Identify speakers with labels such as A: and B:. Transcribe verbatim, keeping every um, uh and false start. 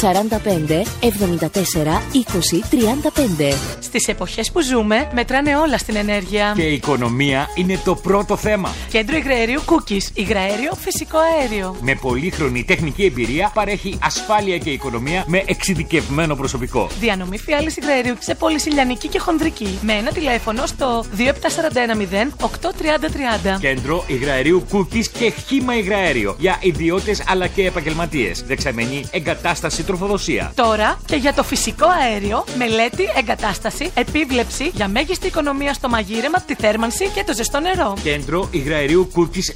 A: σαράντα πέντε εβδομήντα τέσσερα είκοσι τριάντα πέντε.
B: Στις εποχές που ζούμε, μετράνε όλα στην ενέργεια.
C: Και η οικονομία είναι το πρώτο θέμα.
B: Κέντρο Υγραερίου Cookies. Υγραέριο, φυσικό αέριο.
C: Με πολύχρονη τεχνική εμπειρία παρέχει ασφάλεια και οικονομία με εξειδικευμένο προσωπικό.
B: Διανομή φιάλης υγραερίου σε πολυσυλιανική και χονδρική. Με ένα τηλέφωνο στο δύο επτά τέσσερα ένα μηδέν οκτώ τριάντα τριάντα.
C: Κέντρο Υγραερίου Cookies και χύμα υγραέριο για ιδιώτες αλλά και επαγγελματίες. Δεξαμενή εγκατάσταση τροφοδοσία.
B: Τώρα και για το φυσικό αέριο, μελέτη, εγκατάσταση, επίβλεψη για μέγιστη οικονομία στο μαγείρεμα, τη θέρμανση και το ζεστό νερό.
C: Κέντρο Υγραερίου Cookies